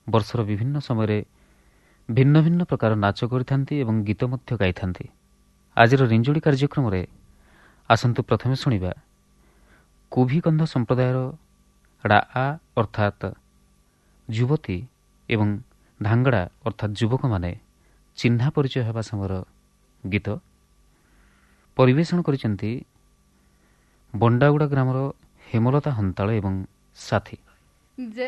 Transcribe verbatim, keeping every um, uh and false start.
ବର୍ଷର ବିଭିନ୍ନ ସମୟରେ ଭିନ୍ନ ଭିନ୍ନ ପ୍ରକାର ନାଚ କରିଥାନ୍ତି ଏବଂ ଗୀତ ମଧ୍ୟ ଗାଇଥାନ୍ତି। ଆଜିର ରିଞ୍ଜୁଡ଼ି କାର୍ଯ୍ୟକ୍ରମରେ ଆସନ୍ତୁ ପ୍ରଥମେ ଶୁଣିବା କୁଭିକନ୍ଧ ସମ୍ପ୍ରଦାୟର ଡ଼ା ଅର୍ଥାତ୍ ଯୁବତୀ ଏବଂ ଧାଙ୍ଗଡ଼ା ଅର୍ଥାତ୍ ଯୁବକମାନେ ଚିହ୍ନା ପରିଚୟ ହେବା ସମୟର ଗୀତ ପରିବେଷଣ କରିଛନ୍ତି ବଣ୍ଡାଗୁଡ଼ା ଗ୍ରାମର ହେମଲତା ହନ୍ତାଳ ଏବଂ ସାଥୀ।